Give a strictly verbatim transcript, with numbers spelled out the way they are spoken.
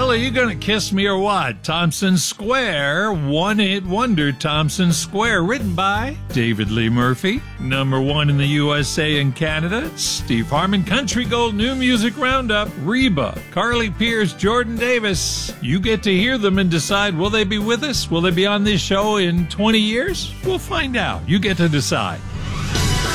Well, are you going to kiss me or what? Thompson Square, one-hit wonder Thompson Square, written by David Lee Murphy. Number one in the U S A and Canada. Steve Harmon, Country Gold New Music Roundup. Reba, Carly Pearce, Jordan Davis. You get to hear them and decide, will they be with us? Will they be on this show in twenty years? We'll find out. You get to decide.